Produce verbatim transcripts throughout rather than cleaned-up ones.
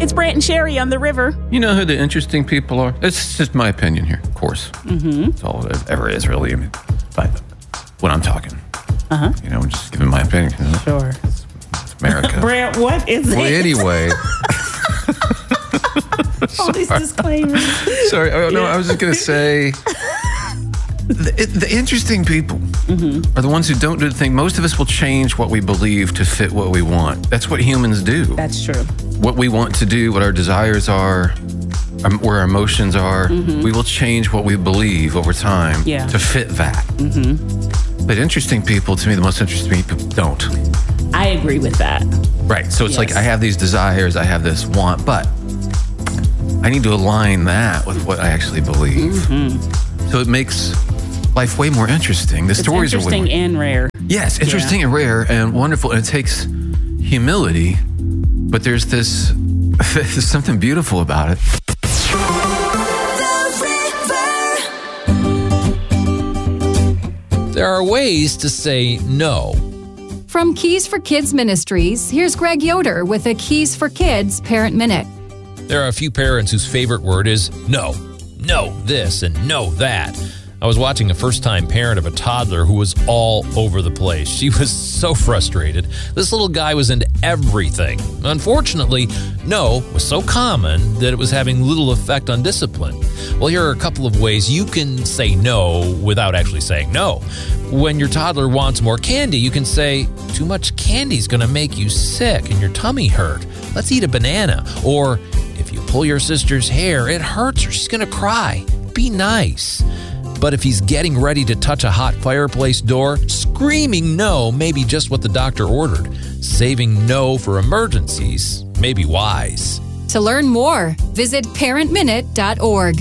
It's Brant and Sherry on the river. You know who the interesting people are? It's just my opinion here, of course. Mm-hmm. That's all it ever is, really. I mean, but when I'm talking, uh-huh. you know, I'm just giving my opinion. You know? Sure. It's, it's America. Brant, what is well, it? anyway. All these disclaimers. Sorry, oh, no, I was just going to say, the, the interesting people mm-hmm. are the ones who don't do the thing. Most of us will change what we believe to fit what we want. That's what humans do. That's true. What we want to do, what our desires are, um, where our emotions are, mm-hmm. we will change what we believe over time yeah. to fit that. Mm-hmm. But interesting people, to me, the most interesting people don't. I agree with that. Right. So it's yes. like I have these desires, I have this want, but I need to align that with what I actually believe. Mm-hmm. So it makes life way more interesting. The it's stories are way interesting and rare. Yes, interesting yeah. and rare and wonderful. And it takes humility, but there's this there's something beautiful about it. There are ways to say no. From Keys for Kids Ministries, here's Greg Yoder with a Keys for Kids Parent Minute. There are a few parents whose favorite word is no. No this and no that. I was watching a first-time parent of a toddler who was all over the place. She was so frustrated. This little guy was into everything. Unfortunately, no was so common that it was having little effect on discipline. Well, here are a couple of ways you can say no without actually saying no. When your toddler wants more candy, you can say, too much candy is going to make you sick and your tummy hurt. Let's eat a banana. Or, if you pull your sister's hair, it hurts her. She's going to cry. Be nice. But if he's getting ready to touch a hot fireplace door, screaming no may be just what the doctor ordered. Saving no for emergencies may be wise. To learn more, visit parent minute dot org.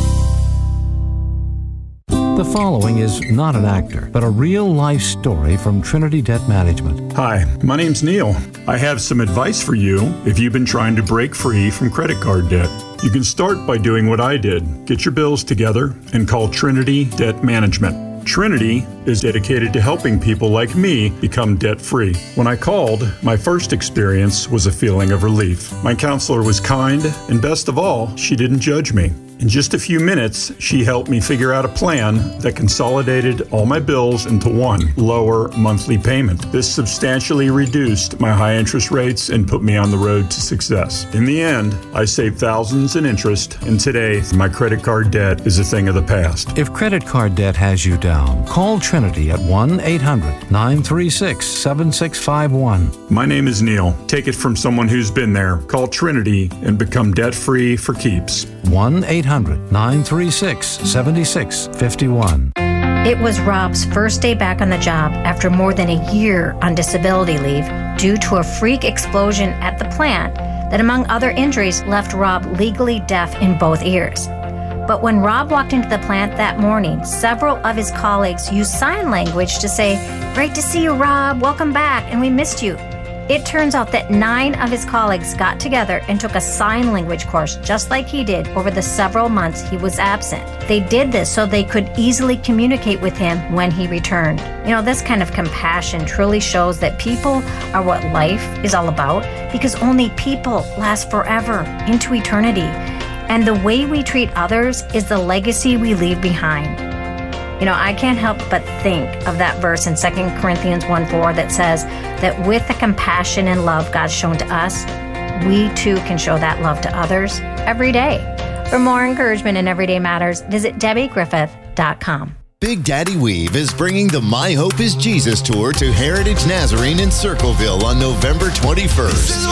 The following is not an actor, but a real-life story from Trinity Debt Management. Hi, my name's Neil. I have some advice for you if you've been trying to break free from credit card debt. You can start by doing what I did. Get your bills together and call Trinity Debt Management. Trinity is dedicated to helping people like me become debt-free. When I called, my first experience was a feeling of relief. My counselor was kind, and best of all, she didn't judge me. In just a few minutes, she helped me figure out a plan that consolidated all my bills into one lower monthly payment. This substantially reduced my high interest rates and put me on the road to success. In the end, I saved thousands in interest, and today, my credit card debt is a thing of the past. If credit card debt has you down, call Trinity at one eight hundred nine three six seven six five one. My name is Neil. Take it from someone who's been there. Call Trinity and become debt-free for keeps. one eight hundred nine three six seven six five one. It was Rob's first day back on the job after more than a year on disability leave due to a freak explosion at the plant that, among other injuries, left Rob legally deaf in both ears. But when Rob walked into the plant that morning, several of his colleagues used sign language to say, "Great to see you, Rob. Welcome back, and we missed you." It turns out that nine of his colleagues got together and took a sign language course just like he did over the several months he was absent. They did this so they could easily communicate with him when he returned. You know, this kind of compassion truly shows that people are what life is all about, because only people last forever into eternity. And the way we treat others is the legacy we leave behind. You know, I can't help but think of that verse in Second Corinthians one four that says that with the compassion and love God's shown to us, we too can show that love to others every day. For more encouragement in Everyday Matters, visit Debbie Griffith dot com. Big Daddy Weave is bringing the My Hope is Jesus tour to Heritage Nazarene in Circleville on November twenty-first.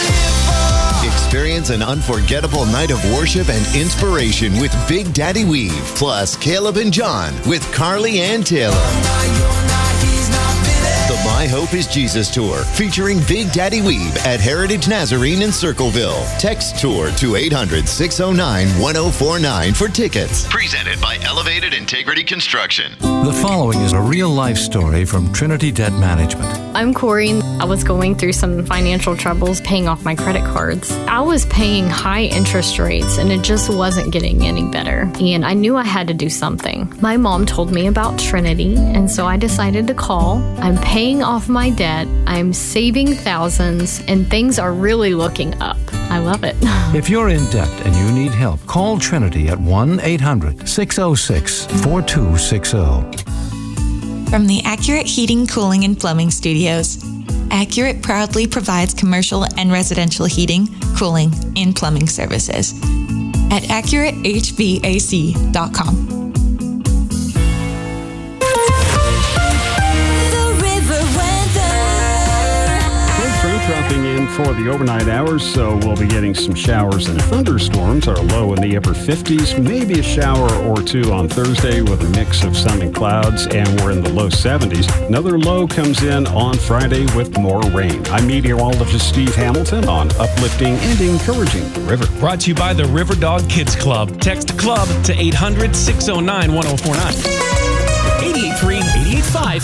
Experience an unforgettable night of worship and inspiration with Big Daddy Weave, plus Caleb and John with Carly Ann Taylor. The My Hope is Jesus Tour, featuring Big Daddy Weave at Heritage Nazarene in Circleville. Text tour to eight hundred six oh nine one oh four nine for tickets. Presented by Elevated Integrity Construction. The following is a real-life story from Trinity Debt Management. I'm Corey. I was going through some financial troubles paying off my credit cards. I was paying high interest rates and it just wasn't getting any better. And I knew I had to do something. My mom told me about Trinity, and so I decided to call. I'm paying off off my debt. I'm saving thousands, and things are really looking up. I love it. If you're in debt and you need help, call Trinity at one eight hundred six oh six four two six oh. From the Accurate Heating, Cooling, and Plumbing Studios, Accurate proudly provides commercial and residential heating, cooling, and plumbing services at accurate h v a c dot com. Dropping in for the overnight hours, so we'll be getting some showers and thunderstorms. Our low in the upper fifties, maybe a shower or two on Thursday with a mix of sun and clouds, and we're in the low seventies. Another low comes in on Friday with more rain. I'm meteorologist Steve Hamilton on uplifting and encouraging the river. Brought to you by the River Dog Kids Club. Text CLUB to eight hundred six oh nine one oh four nine. eight eight three, eight eight five,